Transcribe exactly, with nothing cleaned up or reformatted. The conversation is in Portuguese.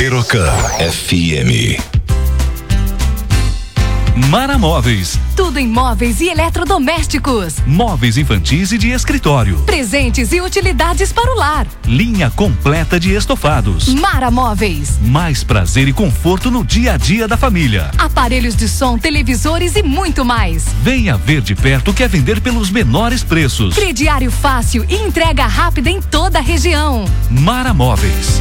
Merocan F M. Mara Móveis. Tudo em móveis e eletrodomésticos. Móveis infantis e de escritório. Presentes e utilidades para o lar. Linha completa de estofados. Mara Móveis. Mais prazer e conforto no dia a dia da família. Aparelhos de som, televisores e muito mais. Venha ver de perto o que é vender pelos menores preços. Crediário fácil e entrega rápida em toda a região. Mara Móveis.